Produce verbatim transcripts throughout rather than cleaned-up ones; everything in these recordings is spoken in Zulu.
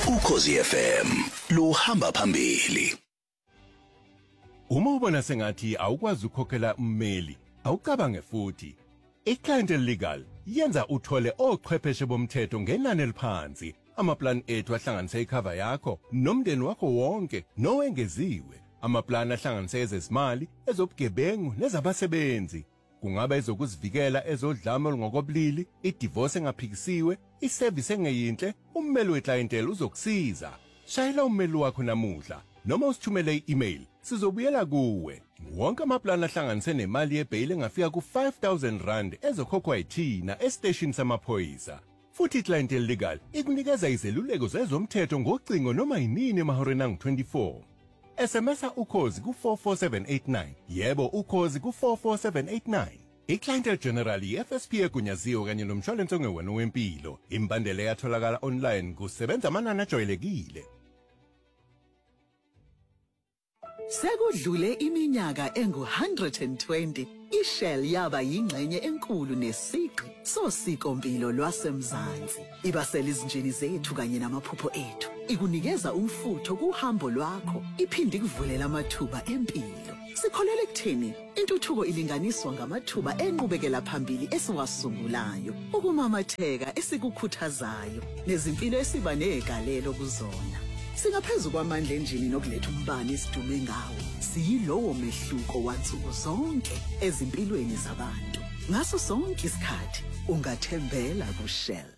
Ukhozi F M luhamba phambili. Uma ubona sengathi awukwazi ukukhokhela ummeli, awucabange futhi. iClient Legal yenza uthole ochwepheshe bomthetho ngenani eliphansi. Amaplan ethu ahlanganise icover yakho nomndeni wakho wonke nowengeziwe. Amaplan ahlanganise ezezimali, ezobugebengu nezabasebenzi. Kungaba ezokuzivikela ezodlame olungokobulili, idivorce engaphikisiwe, iservice engeyinhle, ummeli weclientele uzokusiza. Shayela ummeli wakho namuhla noma usithumele i-email, sizobuyela kuwe. Wonke amaplan ahlanganise nemali yebail engafika ku five thousand rand ezokhokhwa yithina estation samaphoyisa. Futhi iClient Legal ikunikeza izeluleko zezomthetho ngocingo noma yinini emahoreni angu twenty-four. S M S ukhozi ku four four seven eight nine. Yebo ukhozi ku four four seven eight nine. iClient General F S P egunyaziwe kanye nomshwalense ongewena wempilo. Imbandela yatholakala online kusebenza amanani ajwayelekile. Sekudlule iminyaka engu one hundred twenty, iShell yaba yingxenye enkulu nesiqi sosikompilo lwasemzansi. Ibasela izinjini zethu kanye namaphupho ethu. Ikunikeza umfutho kuhambo lwakho, iphindi kuvulela amathuba empilo. Sikholele ekutheni intuthuko ilinganiswa ngamathuba enqubekela phambili esiwasungulayo, ukumamatheka esikukhuthazayo, nezimpilo esiba negalelo kuzona. Singaphezulu kwamandla enjini nokuletha umbani isidume ngawo. Siyilowo mehluko wansuku zonke ezimpilweni zabantu. Ngaso sonke isikhathi ungathembela kuShell.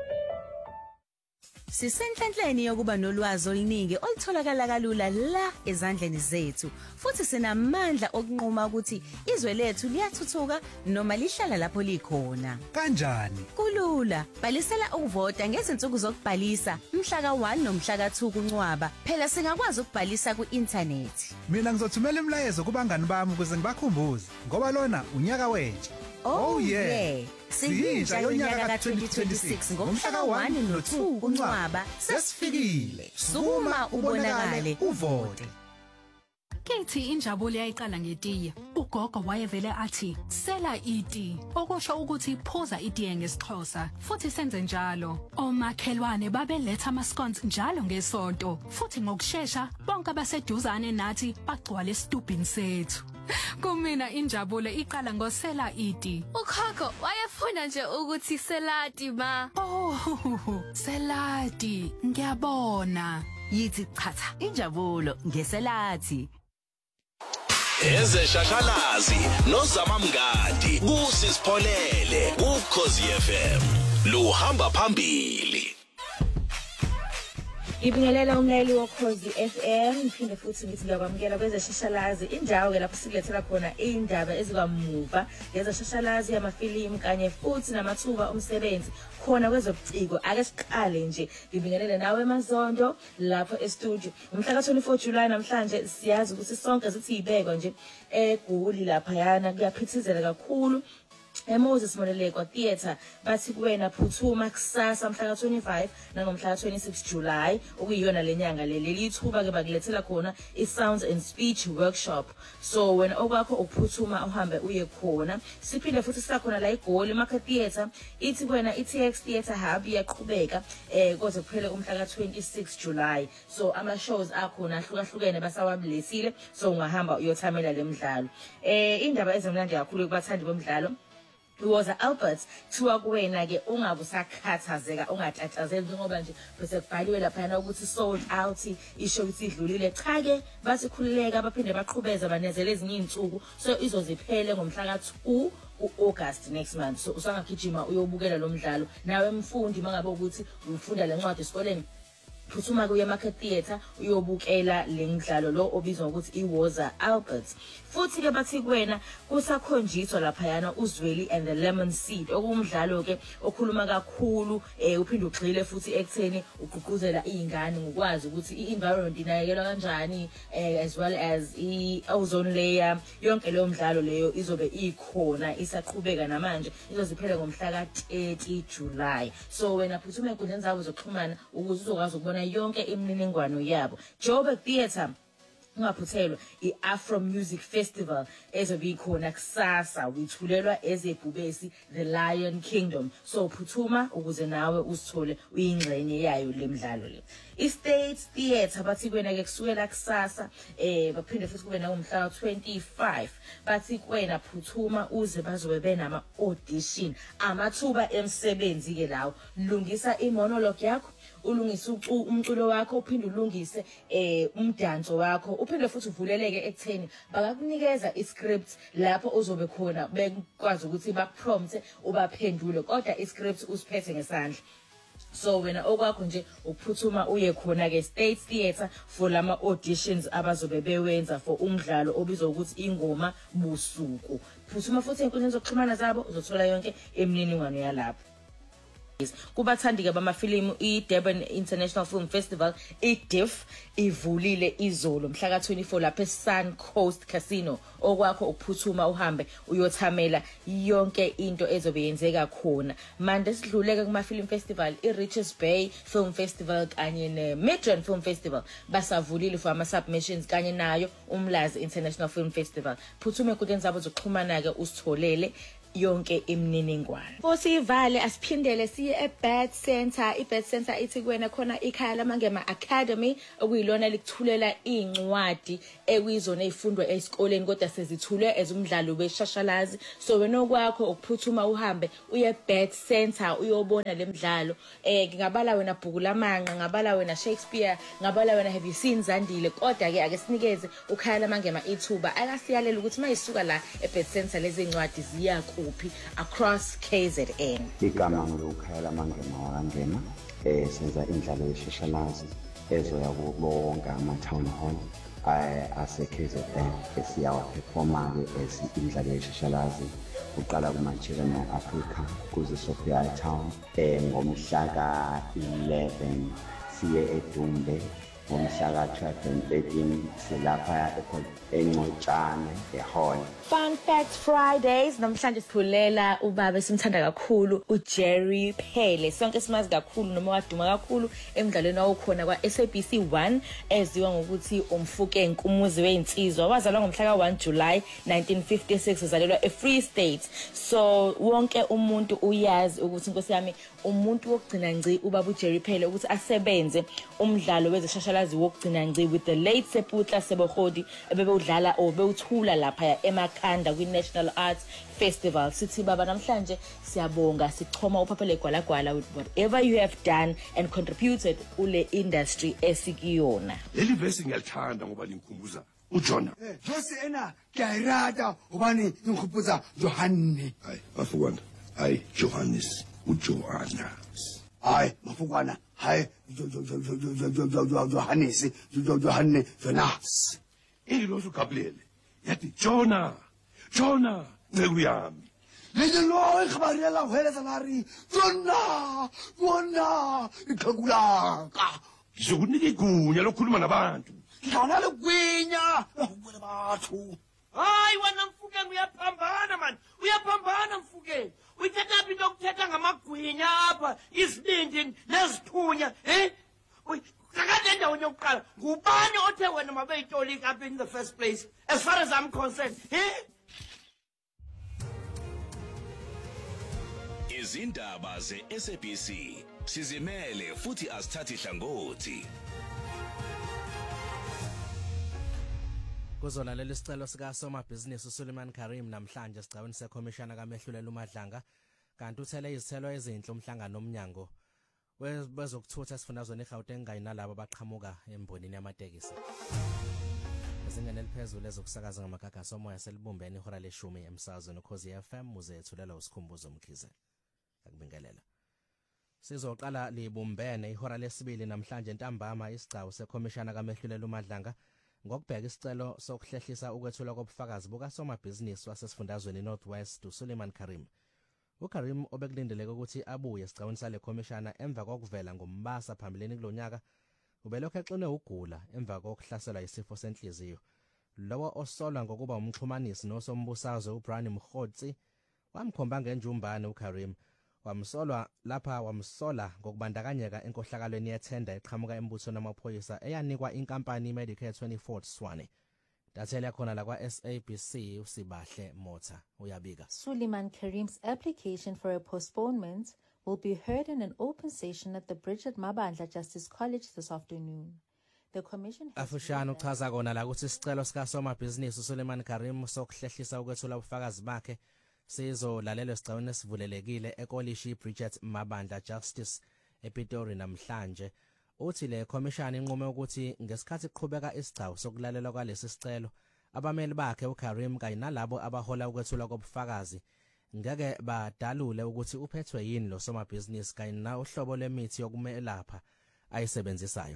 Sisenhlanhleni yokuba nolwazi oluningi olutholakala kalula la ezandleni zethu, futhi sinamandla okunquma ukuthi izwe lethu liyathuthuka noma lihlala lapho likhona. Kanjani? Kulula. Balisela ukuvota ngezinsuku zokubhalisa mhla ka one nomhla ka two kuNcwaba. Phela singakwazi ukubhalisa ku-internet. Mina ngizothumela imlayezo kubangani bami ukuze ngibakhumbuze ngoba lona unyaka wentsha. Oh yeah. Siyintsha yonyaka ka twenty twenty-six ngomhla ka one no two kuNcwaba. Sesifikile. Sukuma ubonakale uvote. Kithi injabulo yayiqala ngetiye. Ugogo wayevele athi sela iti, okusho ukuthi phuza itiye ngesixhosa, futhi senze njalo. Omakhelwane babeletha ama-scones njalo ngesonto, futhi ngokusheshsha bonke abaseduzane nathi bagcwala esitubhini sethu. Kumina injabulo iqala ngosela iti. Ukhokho wayefuna nje ukuthi selati ma. Oh, selati, ngiyabona. Yithi chatha injabulo ngeselati. Eze shashalazi nozama mngadi kusisipholele Ukhozi F M luhamba phambili. Ibingelela umlaleli wokhozi F M, iphinde futhi ngithi ngiyakwamukela kweze shashalazi indawo ke lapho sikulethela khona indaba ezikamuva ngeze shashalazi yamafilimu kanye futhi namathuba omsebenzi khona kwezobuciko. Ake siqale nje ngibingelele nawe eMazondo lapho e-studio. Umhla ka twenty-four July namhlanje siyazi ukuthi sonke sithi ibekwa nje eGoli lapha yana kuyaphithizela kakhulu. eMoses Molelekwa Theatre bathi kuwena phuthuma kusasa mhla ka twenty-five nangomhla ka twenty-six July okuyiyona lenyanga leli ithuba ke bakulethela khona i-Sounds and Speech Workshop. So wena okwakho ukuphuthuma uhambe uye khona. Siphinde futhi sisakhona la eGoli Market Theatre ithi kuwena i-T X Theatre Hub iyaqhubeka eh kodwa kuphele umhla ka twenty-six July. So ama shows akhona ahlukahlukene basawabulethile, so ungahamba uyothamela lemidlalo. Eh indaba ezimnandi kakhulu kubathandi bomdlalo Uwoza Albert thiwa kuwena ke ungabusakhathazeka ungatatazeli ngoba nje bese kubhaliwe lapha yana ukuthi sold out isho ukuthi idlulile. Cha ke basikhululeka baphinde baqhubeza banezela ezinye izinsuku, so izoziphele ngomhla ka two August next month. So usangagijima uyobukela lo mdlalo nawe mfundi mangabe ukuthi ufunda lencwadi esikoleni phuthuma kuye Market Theatre uyobukela lemidlalo lo obizwa ukuthi iWoza Albert. Futhi ke bathi kuwena kusakhonjiswa lapha yana uZweli and the Lemon Seed okumdlalo ke okhuluma kakhulu eh uphinde ugxile futhi ekutheni uqhuquzela izingane ngokwazi ukuthi i-environment inakekelwa kanjani eh as well as i-ozone layer. Yonke leyo mdlalo leyo izobe ikhona isaqhubeka namanje izoziphela ngomhla ka thirty July. So wena phuthuma enkundleni zabo zokuxhumana ukuze uzokwazi ukubona yonke imininingwano yabo. Joburg Theatre ungaphuthelwa i-Afro Music Festival ezobe ikhona kusasa withulelwa ezebhubesi The Lion Kingdom. So phuthuma ukuze nawe usithole uyingxenye yayo lemidlalo le. I-State Theatre bathi kwena ke kusukela kusasa eh baphinde futhi kube nawo umhla twenty-five bathi kwena phuthuma uze bazobe benama audition amathuba emsebenzi ke lawo. Lungisa i-monologue yakho, ulungise umculo wakho, uphinde ulungise eh umdanso wakho, uphinde futhi uvuleleke ekutheni bakakunikeza i-script lapho uzobe khona bekwazi ukuthi bakuprompte ubaphendule kodwa i-script usiphethe ngesandla. So wena okwakho nje ukuphuthuma uye khona ke State Theatre for lama auditions abazobe bewenza for umdlalo obizwa ukuthi ingoma busuku. Phuthuma futhi enkundleni zokuxhumana zabo uzothola yonke emininingwane yalapho. Kubathandi ke bamafilimu i-Durban International Film Festival i-D I F ivulile izolo mhla ka twenty-four lapha eSun Coast Casino. Okwakho ukuphuthuma uhambe uyothamela yonke into ezobe yenzeka khona. Manje sidluleke kuma film festival i-Richards Bay Film Festival kanye ne-Midrand Film Festival basavulile for ama submissions kanye nayo uMlazi International Film Festival. Phuthume enkundleni zabo zokuxhumana ke usitholele yonke imininingwane. Futhi ivale asiphindele siye eBird Center. iBird Center ithi kwena khona ikhaya laMangema Academy okuyilona likuthulela incwadi ekuyizona ezifundwa esikoleni kodwa sezithulwe ezumdlalo weshashalazi. So wena okwakho ukuphuthuma uhambe uye eBird Center uyobona lemidlalo. Eh ngingabala wena Bhuku laManqa, ngabala wena Shakespeare, ngabala wena Have You Seen Zandile. Kodwa ke ake sinikeze ukhaya laMangema ithuba akasiyalela ukuthi mayisuka la eBird Center lezi incwadi ziya kuphi across K Z N. Igama ngilokhaya laMangema wakangema eh senza indlalo yeshashalazi ezoya kubonga ama town hall ase K Z N esiyawa performa ke esi indlalo yeshashalazi uqala kuma Children Africa kuze Sophia Town eh ngomhla ka eleven siye eDumbe ngomhla ka twelve and thirteen silapha eNgcotshane eHall. Fun Fact Fridays namhlanje siphulela ubaba esimthanda kakhulu uJerry Phele. Sonke simazi kakhulu noma waduma kakhulu emidlalweni awukhona kwa S A B C one eziwa ngokuthi umfuke nkumuzi weinsizwa. Wazalwa ngomhla ka one July nineteen fifty-six uzalelwa eFree State. So wonke umuntu uyazi ukuthi inkosi yami umuntu wokugcina ngci ubaba uJerry Phele ukuthi asebenze umdlalo wezeshashalazi wokugcina ngci with the late Seputla Sebogodi ebebewudlala obewuthula lapha eMakhanda kwi National Arts Festival. Sithi baba namhlanje siyabonga sichoma uphaphele gwalagwala with whatever you have done and contributed kule industry esikiyona. Leli verse ngiyalithanda ngoba lingikhumbuza uJona. Eh, Josi ena kayirata ubani ngikhubuza Johanne. Hayi, bafukwana. Hayi, Johannes, uJohana. Hayi, bafukwana. Hayi, Johannes, Johanne, Jonas. Iloso kablele. Yathi Jona. Jona, nceku yami. Lena lo ikhabarela uhela salari. Jona, Jona, ikhagulaka. Ngizokunika igunya lokukhuluma nabantu. Ngana legwinya ukubona bathu. Hayi wena mfuke uyaphambana man. Uyaphambana mfuke. Uyithatha phi lokuthetha ngamagwinya apha isibindi nezithunya eh? Uy kakade ndawo yokuqala ngubani othe wena mabeyitolika up in the first place as far as I'm concerned eh? Izindaba ze-S A B C sizimele futhi asithathi hlangothi. Kuzolalela isicelo sika somabhizinisi uSuleiman Karim namhlanje sigcawini sekhomishana kaMehlulela uMadlanga kanti uthele izithelo ezinhle umhlangano nomnyango wezokuthutha esifundazweni eGauteng kanye nalabo abaqhamuka embonini yamatekisi. Izingane eliphezulu ezokusakaza ngamagagasi omoya selibumbene ihora leshumi emsazweni Ukhozi F M muze ethulela usikhumbuzo umkhize. Akubingelela. Sizoqala libumbene ihora lesibili namhlanje entambama isigcawu sekhomishana kaMehlulela uMadlanga ngokubheka isicelo sokuhlehlisa ukwethula kobufakazi bukasomabhizinisi wasesifundazweni Northwest uSuleiman Karim. uKarim obekulindeleke ukuthi abuye esicawini sale commissioner emva kokuvela ngombasa phambileni kulonyaka ubelokho exone ugula emva kokuhlaselwa isifo senhliziyo. Lowo osolwa ngokuba umxhumanisi nosombusazwe uBrian Mkhotsi wamkhomba ngenjumbane uKarim wamsolwa lapha wamsola ngokubandakanyeka enkohlakalweni yethenda eqhamuka embuthweni wamaphoyisa eyanikwa inkampani Medicare twenty-four Tshwane. Dathela khona la kwa S A B C uSibahle Motha uyabika. Suleiman Karim's application for a postponement will be heard in an open session at the Bridget Mabandla Justice College this afternoon. The commission Afushana uchaza kona la ukuthi isicelo sika somabhizinisi uSuleiman Karim sokuhlehlisa ukwethula ubufakazi bakhe sizolalelwa esigcawini esivulelekile ekolishi Bridget Mabandla Justice ePitori namhlanje. Uthi le commission inqume ukuthi ngesikhathi kuqhubeka isigcawu sokulalelwa kwalesi sicelo abameli bakhe uKarim kanye nalabo abahola ukwethula kobufakazi ngeke badalule ukuthi uphethwe yini lo somabhizinisi kanye na uhlobo lemithi yokumelapha ayisebenzisayo.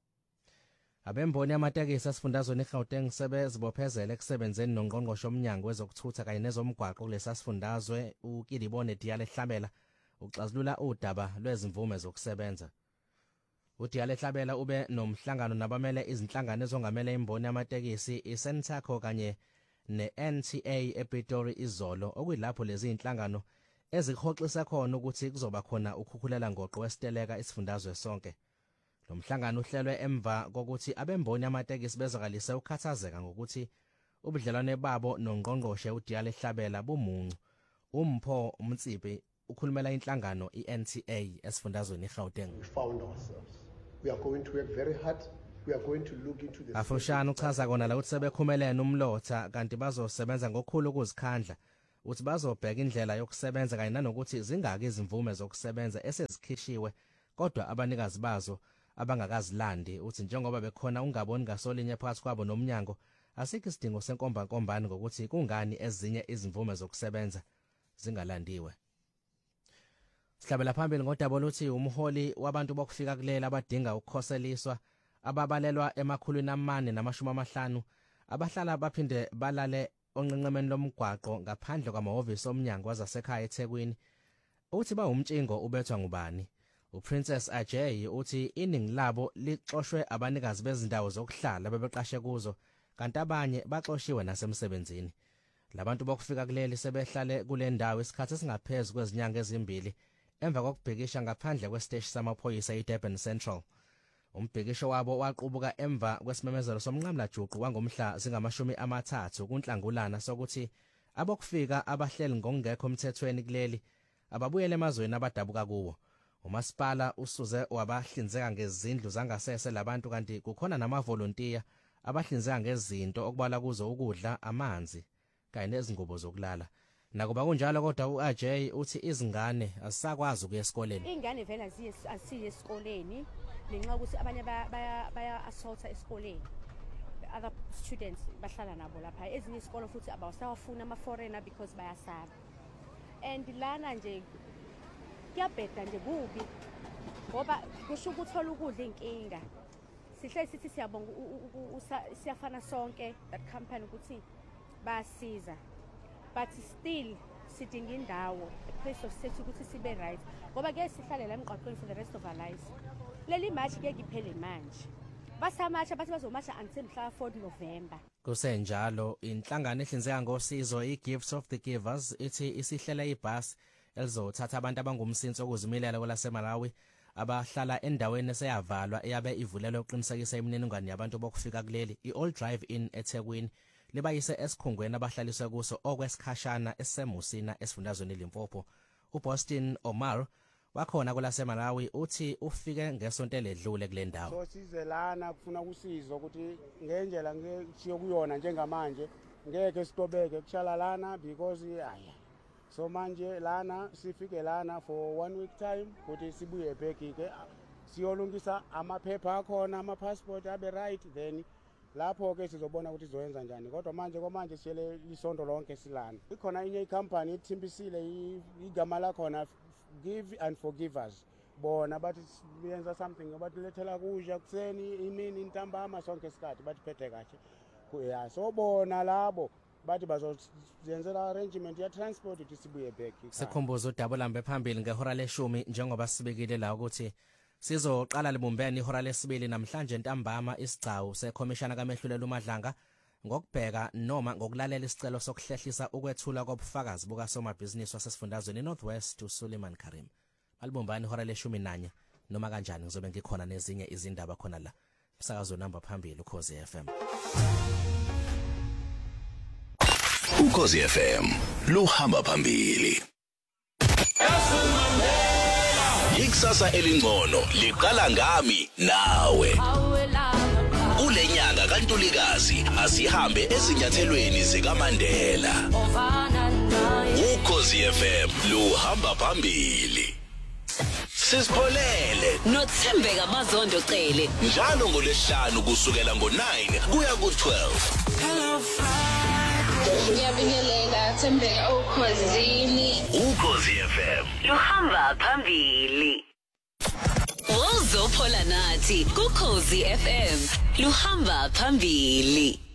Abemboni amatekisi asifundazweni eGauteng sebezibophezele ekusebenzeni nongqongqosho omnyango wezokuthutha kanye nezomgwaqo kulesa sifundazwe uKilibone Diyale Hlabela uxazulula udaba lwezimvume zokusebenza. uDiyale Hlabela ube nomhlangano nabamele izinhlangano ezongamele imboni amatekisi iSentaco kanye neN T A ePitori izolo okuyilapho lezi inhlangano ezikhoxisa khona ukuthi kuzoba khona ukukhulela ngoqo wesiteleka isifundazwe sonke. Lo mhlangano uhlelwe emva kokuthi abemboni amatekisi bezakalise ukukhathazeka ngokuthi ubudlelwane babo nongqongqoshe uDiyale Hlabela bumuncu. Umpho Mtsipe ukhulumela inhlangano iN T A esifundazweni eGauteng. We found ourselves. We are going to work very hard. We are going to look into the Afushana uchaza kona la ukuthi sebekhumelene umlotha kanti bazosebenza ngokukhulu ukuzikhandla uthi bazobheka indlela yokusebenza kanye nanokuthi zingaki izimvume zokusebenza esezikhishiwe kodwa abanikazi bazo abangakazilandi. Uthi njengoba bekhona ungaboni ngasolinye phakathi kwabo nomnyango asikho isidingo senkomba nkombani ngokuthi kungani ezinye izimvume zokusebenza zingalandiwe. Sihlabela phambili ngodaba oluthi umholi wabantu bokufika kulela abadinga ukukhoseliswa ababalelwa emakhulwini amane namashumi amahlanu abahlala baphinde balale onqenqemeni lomgwaqo ngaphandle kwamahhovisi omnyango wasekhaya eThekwini. Uthi ba umtshingo ubethwa ngubani. uPrincess Ajay uthi iningi labo lixoshwe abanikazi bezindawo zokuhlala bebeqashe kuzo kanti abanye baxoshiwe nasemsebenzini. Labantu bokufika kuleli sebehlale kule ndawo isikhathi esingaphezulu kwezinyanga ezimbili emva kokubhekisha ngaphandle kwesiteshi samaphoyisa eDurban Central. Umbhekisho wabo waqubuka emva kwesimemezelo somnqamla juqu wangomhla zingamashumi amathathu kunhlangulana sokuthi abokufika abahleli ngokungekho emthethweni kuleli ababuyele emazweni abadabuka kuwo. Umasipala usuze wabahlinzeka ngezindlu zangasese labantu kanti kukhona namavolontiya abahlinzeka ngezinto okubala kuzo ukudla, amanzi kanye nezingubo zokulala. Nakuba kunjalo kodwa uAjay uthi izingane asisakwazi ukuya esikoleni. Ingane vele asiye esikoleni ngenxa ukuthi abanye baya baya assaulta esikoleni. Other students bahlala nabo lapha. Ezinye isikolo futhi abasawafuna ama foreigner because bayasaba. And lana nje kuyabheda nje kubi ngoba kusho ukuthola ukudla inkinga. Sihle sithi siyabonga siyafana sonke that company ukuthi basiza but still sidinga indawo a place of safety ukuthi sibe right ngoba ke sihlale la emgqaqweni for the rest of our lives. Leli match ke iphele manje basamacha bathi bazomasha until mhla fourth November. Kusenjalo inhlangano ehlinzeka ngosizo iGifts of the Givers ithi isihlela ibhasi elizothatha abantu abangumsinsi okuzimilela kwelaseMalawi abahlala endaweni eseyavalwa eyabe ivulelwe uqinisekisa imininingwane yabantu bokufika kuleli iAll Drive In eThekwini libayise esikhungweni abahlaliswe kuso okwesikhashana esemusina esifundazweni eLimpopo. uBoston Omar wakhona kwelaseMalawi uthi ufike ngesonto ledlule kule ndawo. So sizelana kufuna kusizo ukuthi ngendlela ngichiyo kuyona njengamanje ngeke sitobeke kushala lana because aya so manje lana sifike lana for one week time ukuthi sibuye back ke siyolungisa amaphepha akhona ama passport abe right then lapho ke sizobona ukuthi izoyenza njani kodwa manje komanje siyele lisondo lonke silana. Ikhona inye icompany ithimpisile igama la khona Give and Forgivers bona bathi siyenza something bathi lethela kudla kuseni imini intambama sonke isikhathi bathi phethe kahle ya so bona labo bathi bazozenzela arrangement ya transport ukuthi sibuye back. Sikhumbuzo udaba lambe phambili ngehora leshumi njengoba sibekile la ukuthi sizoqala libumbene ihora lesibili namhlanje ntambama isigcawu sekhomishana kaMehlulela uMadlanga ngokubheka noma ngokulalela isicelo sokuhlehlisa ukwethula kobufakazi buka somabhizinisi wasesifundazweni Northwest uSuleiman Karim. Alibumbani ihora leshumi nanye noma kanjani ngizobe ngikhona nezinye izindaba khona la. Umsakazo namba phambili uKhosi F M. uKhosi F M luhamba phambili. Ikusasa elingcono liqala ngami nawe. Kule nyanga kaNtulikazi asihambe ezinyathelweni zikaMandela. uKhosi F M luhamba phambili. Sisipholele noThembeka Mazondo Cele njalo ngolesihlanu kusukela ngo nine kuya ku twelve. Ngiyabingelela Thembeka ukhosini. uKhosi F M luhamba phambili. Uzophola nathi kuKhosi F M luhamba phambili.